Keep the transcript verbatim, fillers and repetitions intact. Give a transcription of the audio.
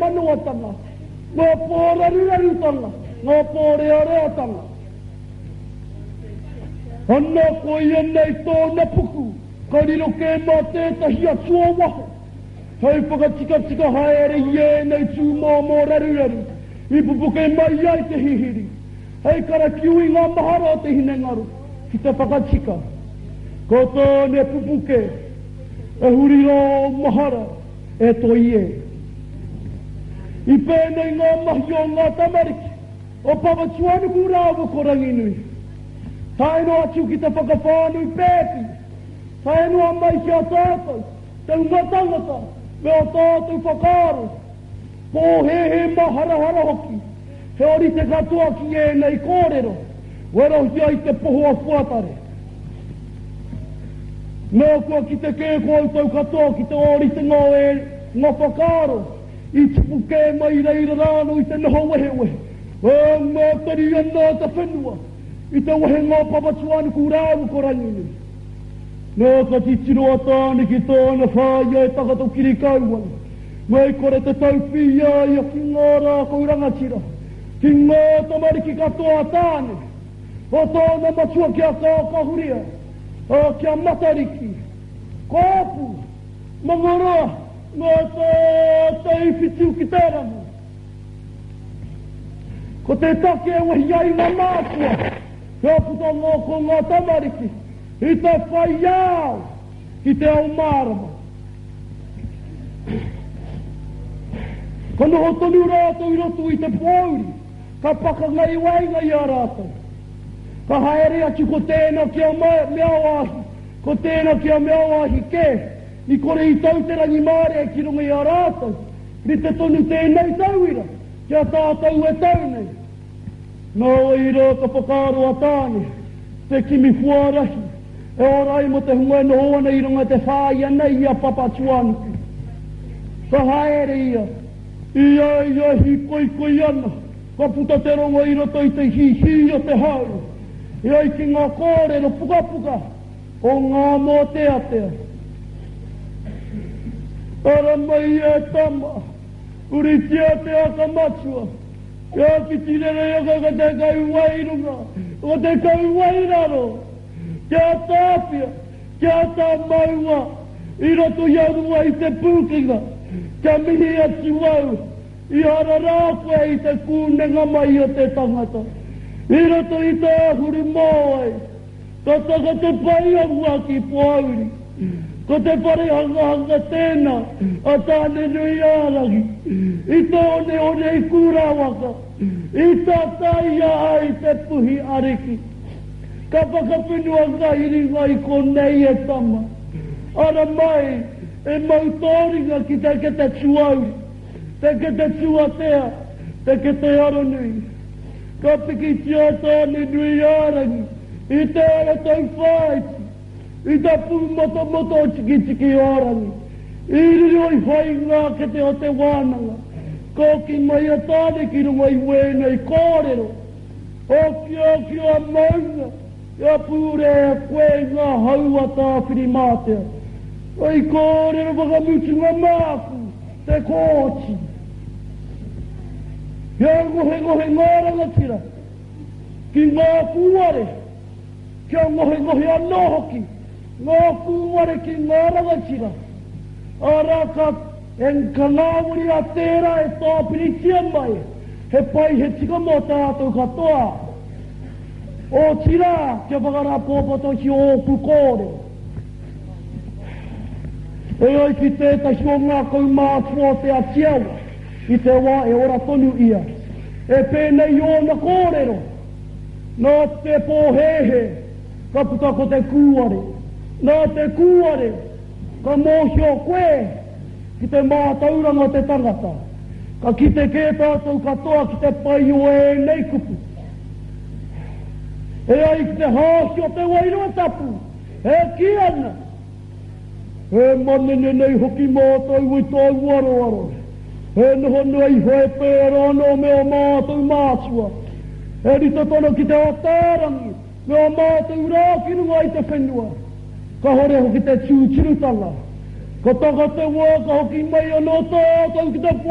manua tanga. Ngō pōra ruraru tanga. Ngō pōre area tanga. Anna ko ia nei tōna puku. Kariro ke mā tētahi atua waho. Hei whakatika tika haere ie nei tū mā mō raru raru. I pupuke mai ai te hihiri. Hei kara kiui ngā mahara o te hine ngaru. Ki te whakatika. Ko tōne pupuke. E huri o mahara. E to ie. I pēnei ngā mahi o ngā tamariki. O pawatuanu ku rāwa korangi nui. Tae no atu ki te whakawhānui pēpi. Tae no mai ki a tātou. Te ungatangata. Me o tātou whakaro. Pō he he mahara hara hoki. He ori te katoa ki e nei kōrero. Wero hi ai te pohoa fuatare. Nō kua ki te kēko au tau katoa ki te ori te ngō e ngā whakaro. I tipu kē mai reira rāno i te noho wehe wehe. O ngā tari anā te whenua. I te wehe ngā pawatuanu ku rāu korangini. Nō ka ti tino atāne ki tōna whāia e takato kiri kauan. Mai kore te taupi ai a ki ngā rākau rangatira. Ki ngā tamariki katoa atāne. O tōna matua ki a kākahuria. O ki a matariki. Kōpu. Mangaroa. Ngā tātai whitiu ki tēramu. Ko te take e wahi ai ngā mātua. Kia puta ngā ko ngā tamariki. I te whai au. Ki te au mārama. Ka noho tonu rātou i rotu i te pōuri. Ka paka ngai wainga i a rātou. Ka haere atu ko tēnā ki a meawahi. Ko tēnā ki a meawahi ke. I kore i tau te rangi māre e ki runga i a rātou. Ri te tonu tēnei tauira. Kia tātou e tau nei. Nō i rā ka whakaro a tāne. Te kimi fuarahi. E orai mo te hunga no hoana i runga te whāia nei i a papatuanuku. Ka haere ia. Ia ia hi koi koi ana. Ka puta te ronga i roto i te hi hi o te hau. Ia i ki ngā kōrero puka puka. O ngā mō te atea. Ara mai e tama. Uri tia te aka matua. Ia ki tirere aka ka te kau wairunga. O te kau wairaro. Kia tāpia. Kia tā maua. I roto i arua i te pūkinga. Kia mihi atu wau. I ara rākua i te kūnenga mai o te tangata. I roto i te ahuri mōai. Ka taka te pai ahua ki poauri. Ko te pare hanga hanga tēnā. A tāne nui ārangi. I tōne o nei kūrawaka. I tātai a ai te puhi ariki. Ka whakapinua ngahiri ngai ko nei e tama. Ara mai e mautoringa ki te ke te tuauri. Te ke te tuatea. Te ke te aronui. Ka piki tia tāne nui ārangi. I te ara tau whaiti. I te pū moto moto o tiki tiki ārangi. I riri oi whai ngā ke te o te wānanga. Ko ki mai a tāne ki runga i wēnei kōrero. O kia kia maunga. Ia pūre a koe ngā haua tāwhiri mātea. Oi kōrero whakamutu ngā māku. Te kōti. Ia ngohe ngohe ngā rangatira. Ki ngā kuare. Kia ngohe ngohe anō hoki. Ngā kuare ki ngā rangatira. Araka en kanawuri a tērā e tāpiri tia mai. He pai he tika mō tātou katoa. O tira kia whakara pōpoto ki ōpu kōre. E oi ki tētahi o ngā kau mātua te atiawa. I te wā e ora tonu ia. E pēnei o na kōrero. Nā te pōhehe. Ka puta ko te kūare. Nā te kūare. Ka mōhio koe. Ki te mātauranga te tangata. Ka ki te kē tātou katoa ki te pai o e nei kupu. E ai ki te hāhio te wairua tapu. E ki ana. E manene nei hoki mātou i tōu waro waro. E noho nei hoe pēra no me o mātou mātua. E rita tono ki te atārangi. Me o mātou rākirunga i te whenua. Ka hore hoki te tūtirutanga. Ka taka te wā ka hoki mai anō tātou ki te